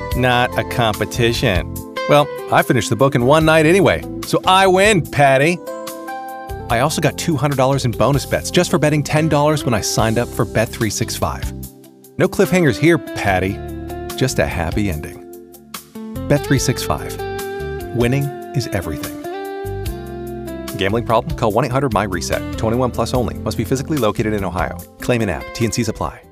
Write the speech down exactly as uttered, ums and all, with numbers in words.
not a competition. Well, I finished the book in one night anyway, so I win, Patty. I also got two hundred dollars in bonus bets just for betting ten dollars when I signed up for Bet three sixty-five. No cliffhangers here, Patty. Just a happy ending. Bet three sixty-five. Winning is everything. Gambling problem? Call one eight hundred M Y RESET. twenty-one plus only. Must be physically located in Ohio. Claim in app. T N Cs apply.